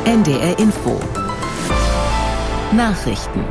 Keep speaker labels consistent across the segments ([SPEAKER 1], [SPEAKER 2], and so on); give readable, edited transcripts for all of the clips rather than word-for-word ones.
[SPEAKER 1] NDR Info. Nachrichten.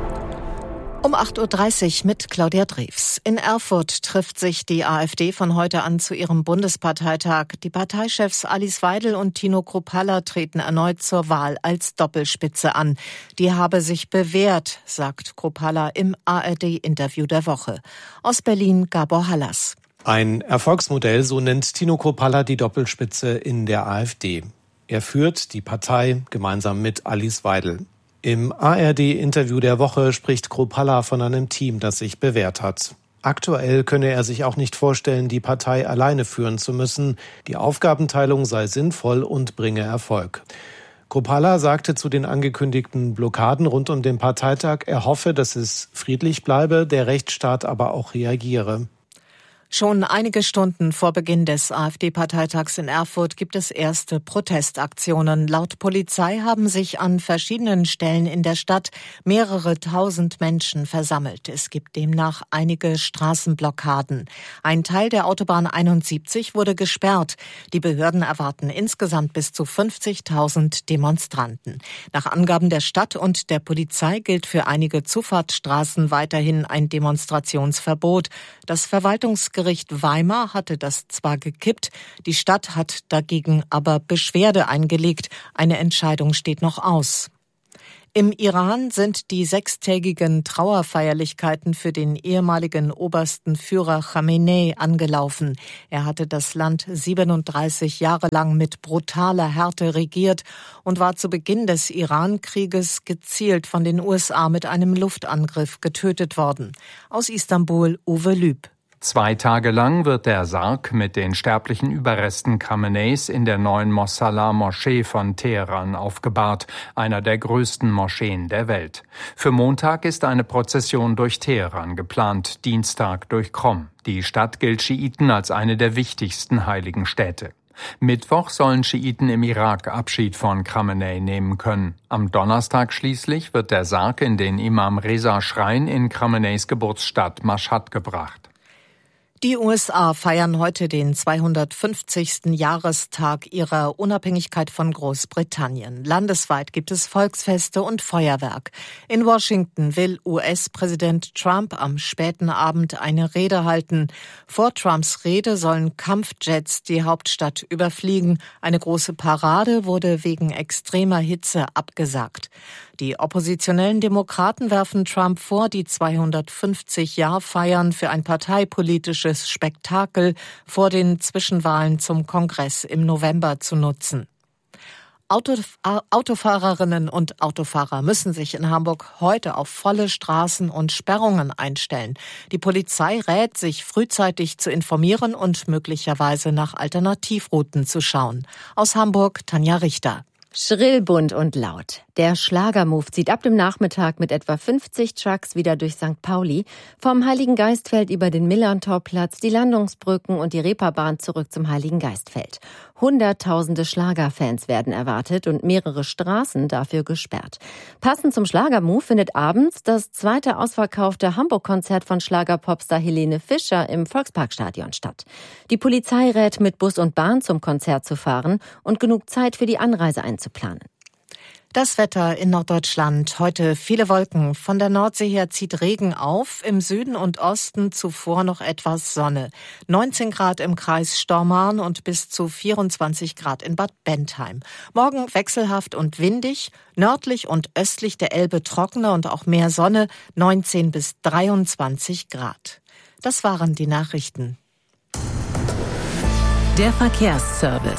[SPEAKER 2] Um 8.30 Uhr mit Claudia Drews. In Erfurt trifft sich die AfD von heute an zu ihrem Bundesparteitag. Die Parteichefs Alice Weidel und Tino Kruppalla treten erneut zur Wahl als Doppelspitze an. Die habe sich bewährt, sagt Kruppalla im ARD-Interview der Woche. Aus Berlin Gabor Hallas.
[SPEAKER 3] Ein Erfolgsmodell, so nennt Tino Kruppalla die Doppelspitze in der AfD. Er führt die Partei gemeinsam mit Alice Weidel. Im ARD-Interview der Woche spricht Kruppalla von einem Team, das sich bewährt hat. Aktuell könne er sich auch nicht vorstellen, die Partei alleine führen zu müssen. Die Aufgabenteilung sei sinnvoll und bringe Erfolg. Kruppalla sagte zu den angekündigten Blockaden rund um den Parteitag, er hoffe, dass es friedlich bleibe, der Rechtsstaat aber auch reagiere.
[SPEAKER 2] Schon einige Stunden vor Beginn des AfD-Parteitags in Erfurt gibt es erste Protestaktionen. Laut Polizei haben sich an verschiedenen Stellen in der Stadt mehrere tausend Menschen versammelt. Es gibt demnach einige Straßenblockaden. Ein Teil der Autobahn 71 wurde gesperrt. Die Behörden erwarten insgesamt bis zu 50.000 Demonstranten. Nach Angaben der Stadt und der Polizei gilt für einige Zufahrtsstraßen weiterhin ein Demonstrationsverbot. Das Verwaltungsgericht Weimar hatte das zwar gekippt, die Stadt hat dagegen aber Beschwerde eingelegt. Eine Entscheidung steht noch aus. Im Iran sind die 6-tägigen Trauerfeierlichkeiten für den ehemaligen obersten Führer Khamenei angelaufen. Er hatte das Land 37 Jahre lang mit brutaler Härte regiert und war zu Beginn des Iran-Krieges gezielt von den USA mit einem Luftangriff getötet worden. Aus Istanbul Uwe Lüb.
[SPEAKER 4] 2 Tage lang wird der Sarg mit den sterblichen Überresten Khameneis in der neuen Mossallah-Moschee von Teheran aufgebahrt, einer der größten Moscheen der Welt. Für Montag ist eine Prozession durch Teheran geplant, Dienstag durch Qom. Die Stadt gilt Schiiten als eine der wichtigsten heiligen Städte. Mittwoch sollen Schiiten im Irak Abschied von Khamenei nehmen können. Am Donnerstag schließlich wird der Sarg in den Imam-Reza-Schrein in Khameneis Geburtsstadt Maschhad gebracht.
[SPEAKER 2] Die USA feiern heute den 250. Jahrestag ihrer Unabhängigkeit von Großbritannien. Landesweit gibt es Volksfeste und Feuerwerk. In Washington will US-Präsident Trump am späten Abend eine Rede halten. Vor Trumps Rede sollen Kampfjets die Hauptstadt überfliegen. Eine große Parade wurde wegen extremer Hitze abgesagt. Die oppositionellen Demokraten werfen Trump vor, die 250-Jahr-Feiern für ein parteipolitisches Spektakel vor den Zwischenwahlen zum Kongress im November zu nutzen. Autofahrerinnen und Autofahrer müssen sich in Hamburg heute auf volle Straßen und Sperrungen einstellen. Die Polizei rät, sich frühzeitig zu informieren und möglicherweise nach Alternativrouten zu schauen. Aus Hamburg Tanja Richter.
[SPEAKER 5] Schrill, bunt und laut. Der Schlagermove zieht ab dem Nachmittag mit etwa 50 Trucks wieder durch St. Pauli, vom Heiligen Geistfeld über den Millerntorplatz, die Landungsbrücken und die Reeperbahn zurück zum Heiligen Geistfeld. Hunderttausende Schlagerfans werden erwartet und mehrere Straßen dafür gesperrt. Passend zum Schlagermove findet abends das zweite ausverkaufte Hamburg-Konzert von Schlagerpopstar Helene Fischer im Volksparkstadion statt. Die Polizei rät, mit Bus und Bahn zum Konzert zu fahren und genug Zeit für die Anreise einzuplanen.
[SPEAKER 2] Das Wetter in Norddeutschland. Heute viele Wolken. Von der Nordsee her zieht Regen auf. Im Süden und Osten zuvor noch etwas Sonne. 19 Grad im Kreis Stormarn und bis zu 24 Grad in Bad Bentheim. Morgen wechselhaft und windig. Nördlich und östlich der Elbe trockener und auch mehr Sonne. 19 bis 23 Grad. Das waren die Nachrichten.
[SPEAKER 1] Der Verkehrsservice.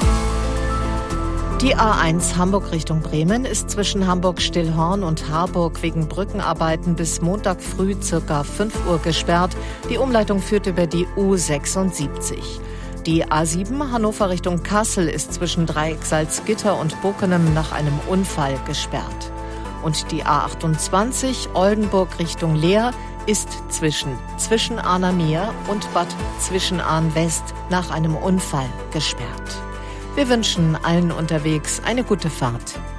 [SPEAKER 2] Die A1 Hamburg Richtung Bremen ist zwischen Hamburg-Stillhorn und Harburg wegen Brückenarbeiten bis Montag früh ca. 5 Uhr gesperrt. Die Umleitung führt über die U76. Die A7 Hannover Richtung Kassel ist zwischen Dreieck Salzgitter und Bockenem nach einem Unfall gesperrt. Und die A28 Oldenburg Richtung Leer ist zwischen Arnamir und Bad Zwischenahn-West nach einem Unfall gesperrt. Wir wünschen allen unterwegs eine gute Fahrt.